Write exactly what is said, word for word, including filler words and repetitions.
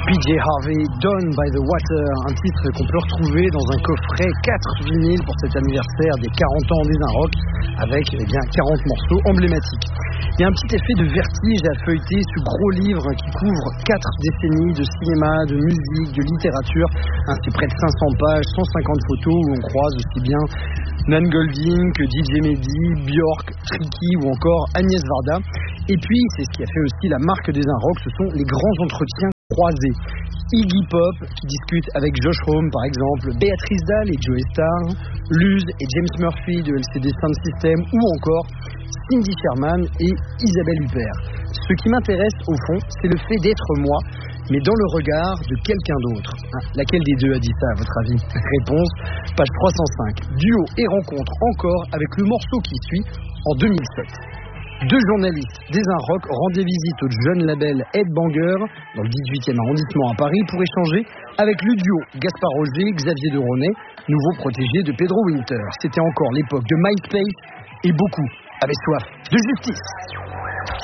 P J Harvey, Down by the Water, un titre qu'on peut retrouver dans un coffret quatre vinyles pour cet anniversaire des quarante ans des Rock, avec eh bien, quarante morceaux emblématiques. Il y a un petit effet de vertige à feuilleter ce gros livre qui couvre quatre décennies de cinéma, de musique, de littérature. Hein, c'est près de cinq cents pages, cent cinquante photos où on croise aussi bien Nan Goldin que D J Mehdi, Björk, Tricky ou encore Agnès Varda. Et puis, c'est ce qui a fait aussi la marque des Rock, ce sont les grands entretiens croisés. Iggy Pop qui discute avec Josh Homme par exemple, Béatrice Dalle et Joey Starr, Luz et James Murphy de L C D Sound System ou encore Cindy Sherman et Isabelle Huppert. Ce qui m'intéresse au fond, c'est le fait d'être moi, mais dans le regard de quelqu'un d'autre. Hein, laquelle des deux a dit ça à votre avis? Réponse, page trois cent cinq. Duo et rencontre encore avec le morceau qui suit en deux mille sept. Deux journalistes des Rock rendaient visite au jeune label Headbanger dans le dix-huitième arrondissement à Paris pour échanger avec le duo Gaspard Roger, Xavier Deronay, nouveau protégé de Pedro Winter. C'était encore l'époque de MySpace et beaucoup avaient soif de justice.